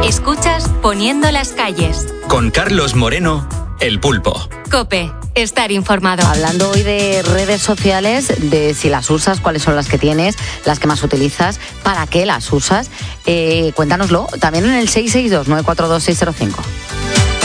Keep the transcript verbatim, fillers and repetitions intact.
Escuchas Poniendo las calles. Con Carlos Moreno, El Pulpo. COPE. Estar informado. Hablando hoy de redes sociales, de si las usas, cuáles son las que tienes, las que más utilizas, para qué las usas. Eh, cuéntanoslo también en el seis seis dos, nueve cuatro dos, seis cero cinco.